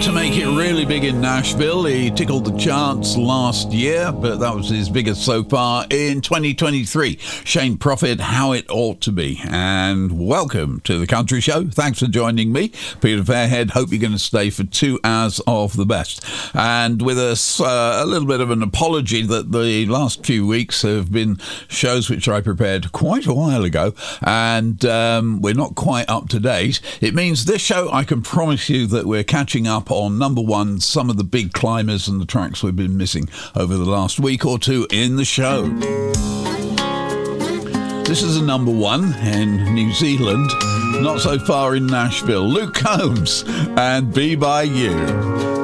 to make it really big in Nashville. He tickled the charts last year, but that was his biggest so far in 2023. Shane Prophet, How It Ought to Be. And welcome to the Country Show. Thanks for joining me, Peter Fairhead. Hope you're going to stay for 2 hours of the best. And with us, a little bit of an apology that the last few weeks have been shows which I prepared quite a while ago, and we're not quite up to date. It means this show, I can promise you that we're catching up on number one, some of the big climbers and the tracks we've been missing over the last week or two in the show. This is a number one in New Zealand, not so far in Nashville. Luke Combs and Be By You.